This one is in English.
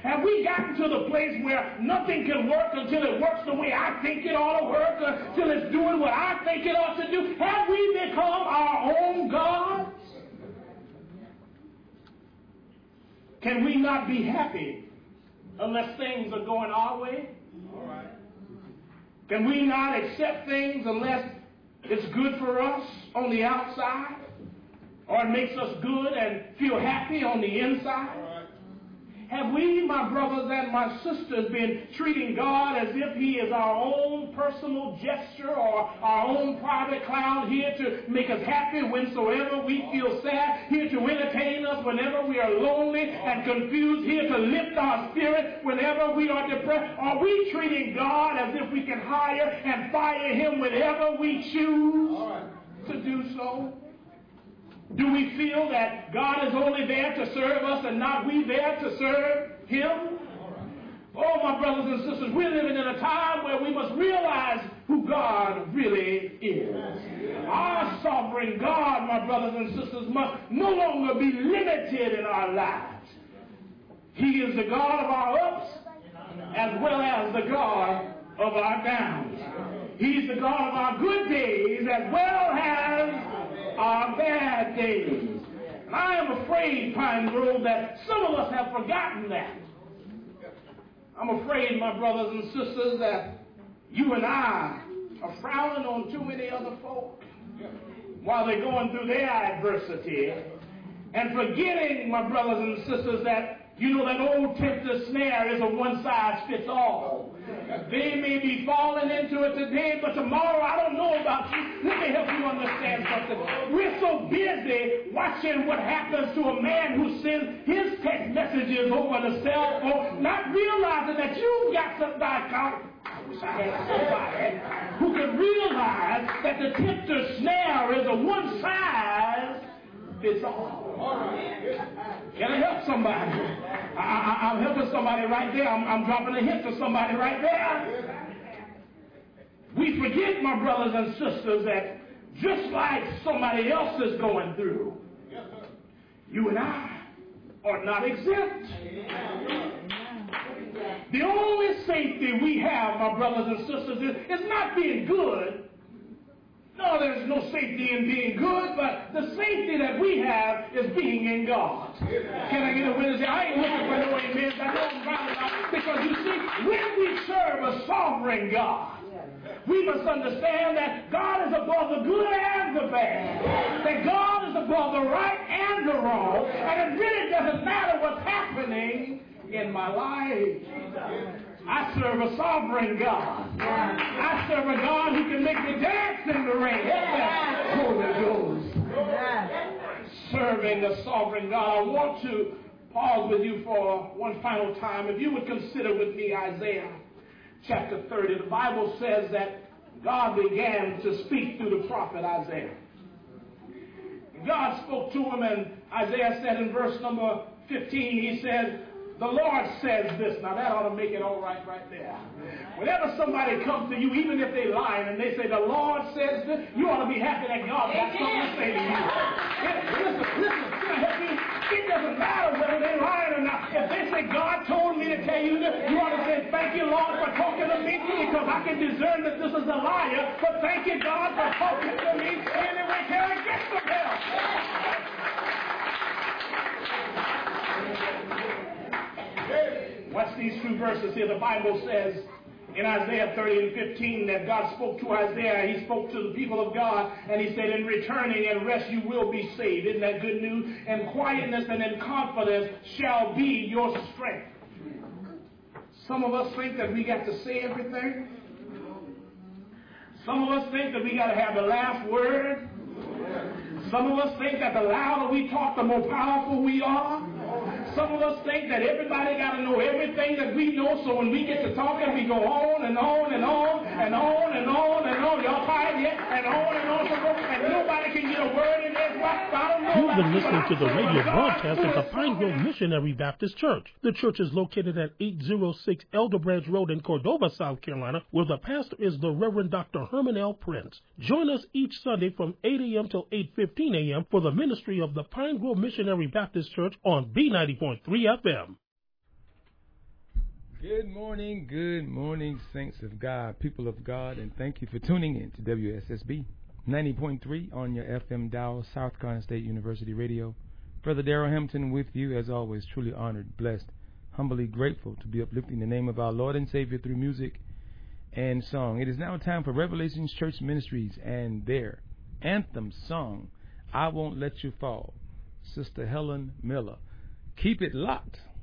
Have we gotten to the place where nothing can work until it works the way I think it ought to work, until it's doing what I think it ought to do? Have we become our own gods? Can we not be happy unless things are going our way? All right. Can we not accept things unless it's good for us on the outside, or it makes us good and feel happy on the inside? Have we, my brothers and my sisters, been treating God as if he is our own personal gesture or our own private clown, here to make us happy whensoever we feel sad, here to entertain us whenever we are lonely and confused, here to lift our spirit whenever we are depressed? Are we treating God as if we can hire and fire him whenever we choose to do so? Do we feel that God is only there to serve us and not we there to serve him? Oh, my brothers and sisters, we're living in a time where we must realize who God really is. Our sovereign God, my brothers and sisters, must no longer be limited in our lives. He is the God of our ups as well as the God of our downs. He's the God of our good days as well as our bad days. And I am afraid, Pine Grove, that some of us have forgotten that. I'm afraid, my brothers and sisters, that you and I are frowning on too many other folk while they're going through their adversity and forgetting, my brothers and sisters, that you know that old tempter snare is a one-size-fits-all. They may be falling into it today, but tomorrow, I don't know about you. Let me help you understand something. We're so busy watching what happens to a man who sends his text messages over the cell phone, not realizing that you've got somebody I wish I had somebody who could realize that the tempter snare is a one-size-fits-all. Can I help somebody? I'm helping somebody right there. I'm dropping a hint to somebody right there. We forget, my brothers and sisters, that just like somebody else is going through, you and I are not exempt. The only safety we have, my brothers and sisters, is not being good. No, there's no safety in being good, but the safety that we have is being in God. Can I get a witness? I ain't looking for no amens. I know I'm right about, because you see, when we serve a sovereign God, we must understand that God is above the good and the bad. That God is above the right and the wrong. And it really doesn't matter what's happening in my life. I serve a sovereign God. I serve a God who can make me dance in the rain. Holy Ghost. Serving a sovereign God. I want to pause with you for one final time. If you would consider with me Isaiah chapter 30. The Bible says that God began to speak through the prophet Isaiah. God spoke to him, and Isaiah said in verse number 15, he said, the Lord says this. Now that ought to make it all right there. Whenever somebody comes to you, even if they're lying, and they say, the Lord says this, you ought to be happy that God got something to say to you. Listen, can I help you? It doesn't matter whether they're lying or not. If they say, God told me to tell you this, you ought to say, thank you, Lord, for talking to me, because I can discern that this is a liar, but thank you, God, for talking to me. Anyway, can I get some help? Watch these two verses here. The Bible says in Isaiah 30 and 15 that God spoke to Isaiah. He spoke to the people of God, and he said, in returning and rest you will be saved. Isn't that good news? And quietness and in confidence shall be your strength. Some of us think that we got to say everything. Some of us think that we got to have the last word. Some of us think that the louder we talk, the more powerful we are. Some of us think that everybody got to know everything that we know, so when we get to talking, we go on and on and on and on and on and on. Y'all tired yet? And on, and nobody can get a word in there. You've been listening to the radio broadcast of the Pine Grove Missionary Baptist Church. The church is located at 806 Elder Branch Road in Cordova, South Carolina, where the pastor is the Reverend Dr. Herman L. Prince. Join us each Sunday from 8 a.m. till 8:15 a.m. for the ministry of the Pine Grove Missionary Baptist Church on B90.3 FM. Good morning, saints of God, people of God, and thank you for tuning in to WSSB 90.3 on your FM dial, South Carolina State University Radio. Brother Darrell Hampton with you, as always, truly honored, blessed, humbly grateful to be uplifting the name of our Lord and Savior through music and song. It is now time for Revelations Church Ministries and their anthem song, I Won't Let You Fall. Sister Helen Miller. Keep it locked